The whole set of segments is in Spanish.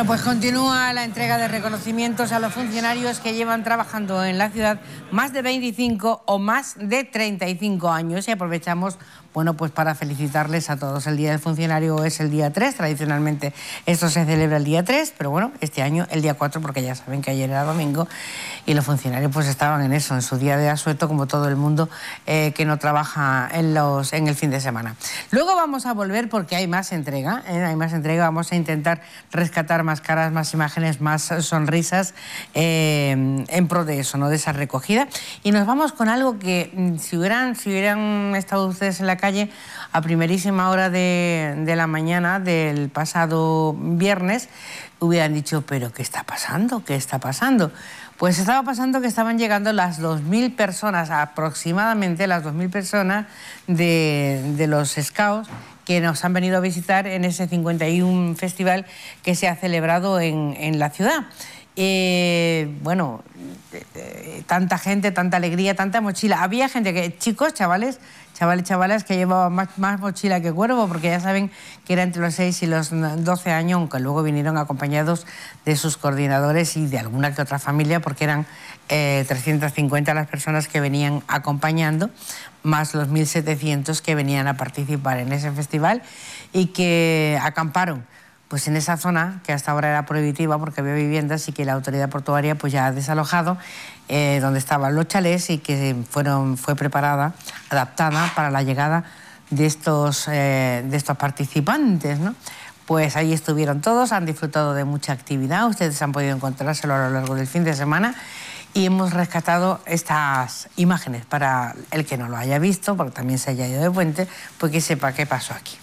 Bueno, pues continúa la entrega de reconocimientos a los funcionarios que llevan trabajando en la ciudad más de 25 o más de 35 años. Y aprovechamos, bueno, pues para felicitarles a todos. El Día del Funcionario es el día 3, tradicionalmente esto se celebra el día 3, pero bueno, este año el día 4, porque ya saben que ayer era domingo y los funcionarios pues estaban en eso, en su día de asueto, como todo el mundo que no trabaja en el fin de semana. Luego vamos a volver porque hay más entrega, vamos a intentar rescatar más caras, más imágenes, más sonrisas en pro de eso, ¿no? De esa recogida. Y nos vamos con algo que si hubieran estado ustedes en la calle a primerísima hora de la mañana del pasado viernes, hubieran dicho, ¿pero qué está pasando? ¿Qué está pasando? Pues estaba pasando que estaban llegando las 2.000 personas, aproximadamente las 2.000 personas de los Scouts que nos han venido a visitar en ese 51 festival que se ha celebrado en la ciudad. Bueno, tanta gente, tanta alegría, tanta mochila. Había gente que, chicos, chavales que llevaban más mochila que cuervo, porque ya saben que era entre los 6 y los 12 años, aunque luego vinieron acompañados de sus coordinadores y de alguna que otra familia, porque eran 350 las personas que venían acompañando, más los 1.700 que venían a participar en ese festival y que acamparon pues en esa zona que hasta ahora era prohibitiva porque había viviendas y que la autoridad portuaria pues ya ha desalojado, donde estaban los chalés y que fue preparada, adaptada para la llegada de estos participantes, ¿no? Pues ahí estuvieron todos, han disfrutado de mucha actividad, ustedes han podido encontrárselo a lo largo del fin de semana y hemos rescatado estas imágenes para el que no lo haya visto, porque también se haya ido de puente, pues que sepa qué pasó aquí.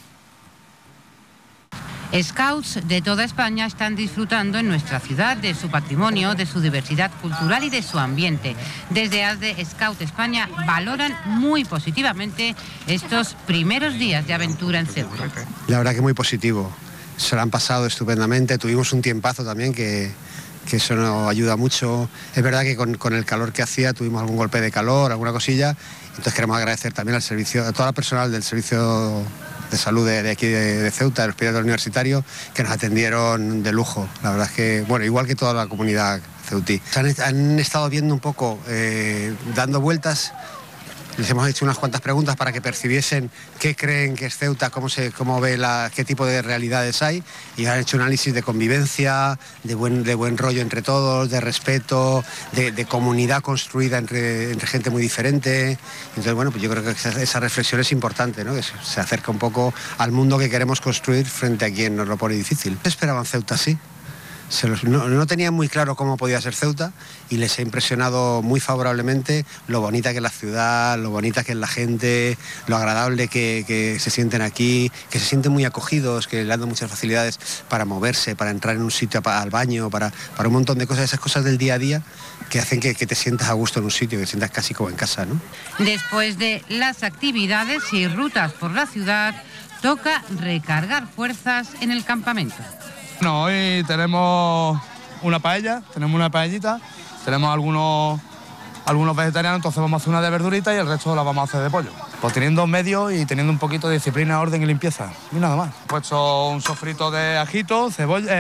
Scouts de toda España están disfrutando en nuestra ciudad de su patrimonio, de su diversidad cultural y de su ambiente. Desde ASDE Scout España valoran muy positivamente estos primeros días de aventura en Ceuta. La verdad que muy positivo, se lo han pasado estupendamente, tuvimos un tiempazo también que eso nos ayuda mucho. Es verdad que con el calor que hacía tuvimos algún golpe de calor, alguna cosilla, entonces queremos agradecer también al servicio, a todo el personal del servicio de salud de aquí de Ceuta, del Hospital Universitario, que nos atendieron de lujo. La verdad es que, bueno, igual que toda la comunidad ceutí. Han estado viendo un poco, dando vueltas. Les hemos hecho unas cuantas preguntas para que percibiesen qué creen que es Ceuta, cómo ve qué tipo de realidades hay, y han hecho un análisis de convivencia, de buen rollo entre todos, de respeto, de comunidad construida entre gente muy diferente. Entonces, bueno, pues yo creo que esa reflexión es importante, ¿no? Que se acerca un poco al mundo que queremos construir frente a quien nos lo pone difícil. ¿Esperaban Ceuta así? No tenían muy claro cómo podía ser Ceuta y les ha impresionado muy favorablemente lo bonita que es la ciudad, lo bonita que es la gente, lo agradable que se sienten aquí, que se sienten muy acogidos, que le dan muchas facilidades para moverse, para entrar en un sitio al baño, para un montón de cosas, esas cosas del día a día que hacen que te sientas a gusto en un sitio, que te sientas casi como en casa, ¿no? Después de las actividades y rutas por la ciudad, toca recargar fuerzas en el campamento. Bueno, hoy tenemos una paella, tenemos una paellita, tenemos algunos vegetarianos, entonces vamos a hacer una de verdurita y el resto la vamos a hacer de pollo. Pues teniendo medios y teniendo un poquito de disciplina, orden y limpieza, y nada más. He puesto un sofrito de ajito,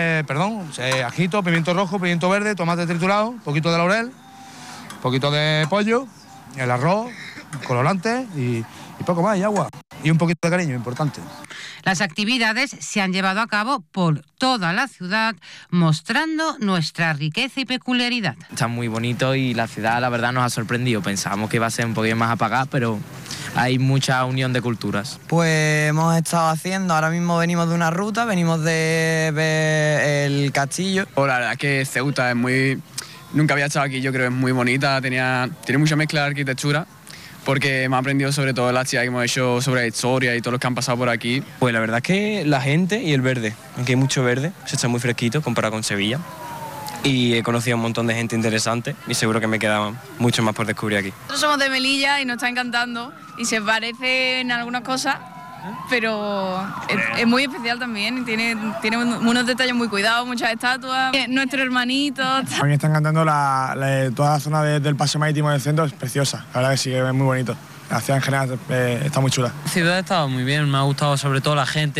ajito, pimiento rojo, pimiento verde, tomate triturado, un poquito de laurel, un poquito de pollo, el arroz, colorante y poco más, y agua. Y un poquito de cariño, importante. Las actividades se han llevado a cabo por toda la ciudad, mostrando nuestra riqueza y peculiaridad. Está muy bonito y la ciudad, la verdad, nos ha sorprendido. Pensábamos que iba a ser un poquito más apagada, pero hay mucha unión de culturas. Pues hemos estado haciendo, ahora mismo venimos de una ruta, venimos de ver el castillo. La verdad es que Ceuta es muy... Nunca había estado aquí, yo creo que es muy bonita, tiene mucha mezcla de arquitectura, porque me ha aprendido sobre todo la actividad que hemos hecho sobre la historia y todos los que han pasado por aquí. Pues la verdad es que la gente y el verde, aquí hay mucho verde, se está muy fresquito comparado con Sevilla. Y he conocido a un montón de gente interesante y seguro que me queda mucho más por descubrir aquí. Nosotros somos de Melilla y nos está encantando y se parece en algunas cosas, pero es muy especial también, tiene unos detalles muy cuidados, muchas estatuas, nuestro hermanito. A mí me está encantando toda la zona del paseo marítimo del centro, es preciosa, la verdad que sí, es muy bonito. La ciudad en general está muy chula. La ciudad estaba muy bien, me ha gustado sobre todo la gente.